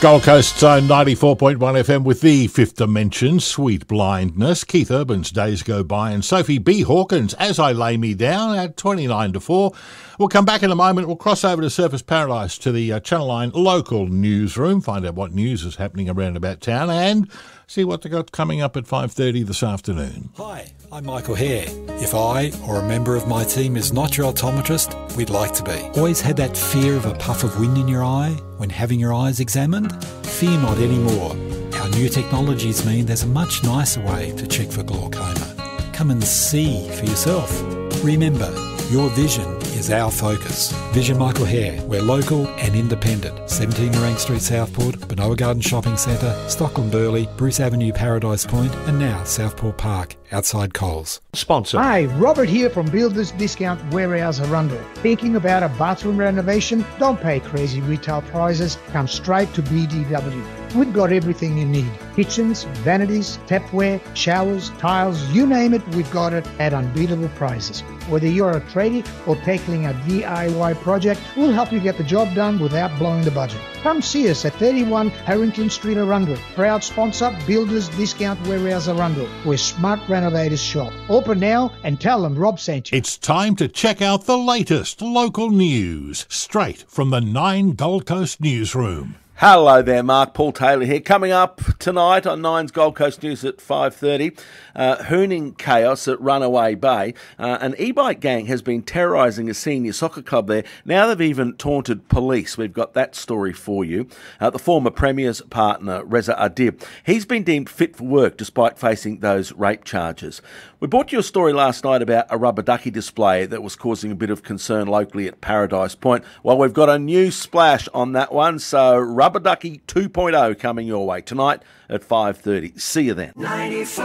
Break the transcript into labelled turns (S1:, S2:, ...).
S1: Gold Coast's own 94.1 FM with the Fifth Dimension, Sweet Blindness, Keith Urban's Days Go By, and Sophie B. Hawkins, As I Lay Me Down at 29 to 4. We'll come back in a moment. We'll cross over to Surfers Paradise to the Channel 9 local newsroom, find out what news is happening around about town and see what they've got coming up at 5:30 this afternoon.
S2: Hi, I'm Michael Hare. If I or a member of my team is not your optometrist, we'd like to be. Always had that fear of a puff of wind in your eye when having your eyes examined? Fear not anymore. Our new technologies mean there's a much nicer way to check for glaucoma. Come and see for yourself. Remember, your vision is our focus. Vision Michael Hare. We're local and independent. 17 Morang Street, Southport, Benoa Garden Shopping Centre, Stockland Burley, Bruce Avenue, Paradise Point, and now Southport Park, outside Coles.
S3: Sponsor.
S4: Hi, Robert here from Builders Discount Warehouse Arundel. Thinking about a bathroom renovation? Don't pay crazy retail prices. Come straight to BDW. We've got everything you need. Kitchens, vanities, tapware, showers, tiles, you name it, we've got it at unbeatable prices. Whether you're a tradie or tackling a DIY project, we'll help you get the job done without blowing the budget. Come see us at 31 Harrington Street, Arundel. Proud sponsor, Builders Discount Warehouse Arundel, where smart renovators shop. Open now and tell them Rob sent you.
S1: It's time to check out the latest local news, straight from the 9 Gold Coast newsroom.
S3: Hello there, Mark. Paul Taylor here. Coming up tonight on Nine's Gold Coast News at 5:30, hooning chaos at Runaway Bay. An e-bike gang has been terrorising a senior soccer club there. Now they've even taunted police. We've got that story for you. The former Premier's partner, Reza Adib, he's been deemed fit for work despite facing those rape charges. We brought you a story last night about a rubber ducky display that was causing a bit of concern locally at Paradise Point. Well, we've got a new splash on that one, so Rubber Ducky 2.0 coming your way tonight at 5:30. See you then.